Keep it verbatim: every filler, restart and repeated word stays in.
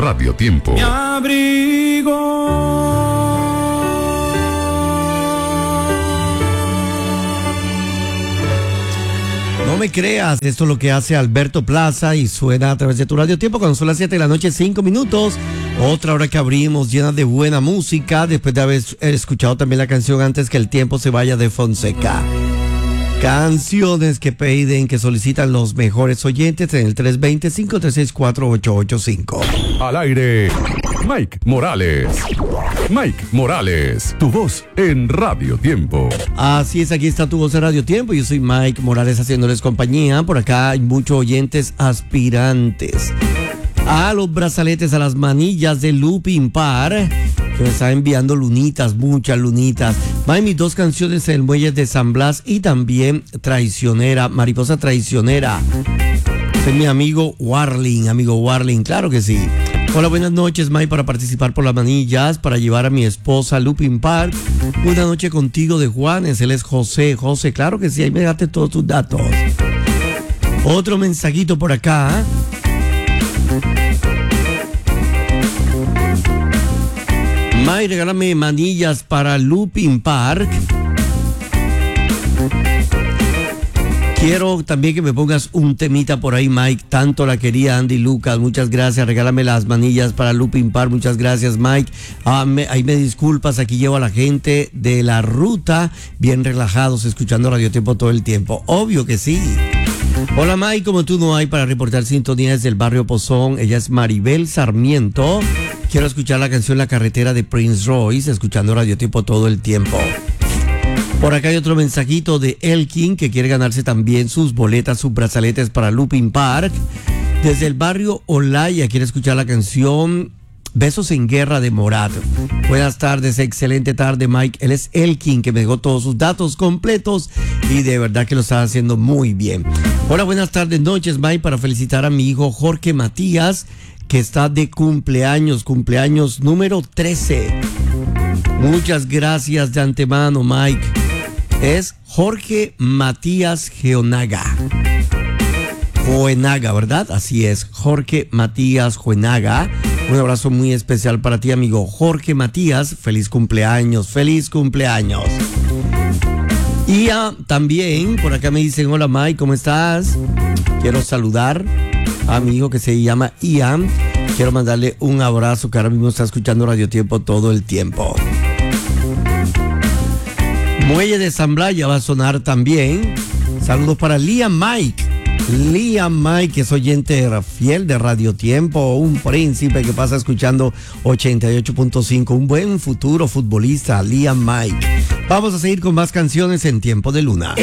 Radio Tiempo. Mi abrigo. No me creas, esto es lo que hace Alberto Plaza y suena a través de tu Radio Tiempo cuando son las siete de la noche, cinco minutos. Otra hora que abrimos llena de buena música, después de haber escuchado también la canción Antes que el tiempo se vaya de Fonseca. Canciones que piden, que solicitan los mejores oyentes en el tres dos cero, cinco tres seis cuatro, ocho ocho cinco. Al aire, Mike Morales. Mike Morales, tu voz en Radio Tiempo. Así es, aquí está tu voz en Radio Tiempo. Yo soy Mike Morales haciéndoles compañía. Por acá hay muchos oyentes aspirantes a los brazaletes, a las manillas de Looping Par, que me están enviando lunitas, muchas lunitas. Hay mis dos canciones en el Muelle de San Blas y también Traicionera, Mariposa Traicionera. Es mi amigo Warling, amigo Warling, claro que sí. Hola, buenas noches, May, para participar por las manillas, para llevar a mi esposa Looping Park. Una noche contigo de Juanes, él es José. José, claro que sí, ahí me date todos tus datos. Otro mensajito por acá. May, regálame manillas para Looping Park. Quiero también que me pongas un temita por ahí, Mike. Tanto la quería Andy Lucas. Muchas gracias. Regálame las manillas para Looping Park. Muchas gracias, Mike. Ah, me, ahí me disculpas. Aquí llevo a la gente de la ruta bien relajados, escuchando Radio Tiempo todo el tiempo. Obvio que sí. Hola, Mike. Como tú no hay para reportar sintonía desde el barrio Pozón. Ella es Maribel Sarmiento. Quiero escuchar la canción La Carretera de Prince Royce, escuchando Radio Tiempo todo el tiempo. Por acá hay otro mensajito de Elkin, que quiere ganarse también sus boletas, sus brazaletes para Looping Park. Desde el barrio Olaya quiere escuchar la canción Besos en Guerra de Morat. Buenas tardes, excelente tarde, Mike. Él es Elkin, que me dejó todos sus datos completos y de verdad que lo está haciendo muy bien. Hola, buenas tardes, noches, Mike, para felicitar a mi hijo Jorge Matías, que está de cumpleaños, cumpleaños número trece. Muchas gracias de antemano, Mike. Es Jorge Matías Geonaga. Joenaga, ¿verdad? Así es, Jorge Matías Joenaga. Un abrazo muy especial para ti, amigo Jorge Matías. Feliz cumpleaños, feliz cumpleaños. Y uh, también por acá me dicen, hola Mike, ¿cómo estás? Quiero saludar a mi hijo que se llama Ian. Quiero mandarle un abrazo, que ahora mismo está escuchando Radio Tiempo todo el tiempo. Muelle de San Blas ya va a sonar también. Saludos para Liam Mike. Liam Mike, que es oyente fiel de Radio Tiempo, un príncipe que pasa escuchando ochenta y ocho punto cinco, un buen futuro futbolista, Liam Mike. Vamos a seguir con más canciones en Tiempo de Luna.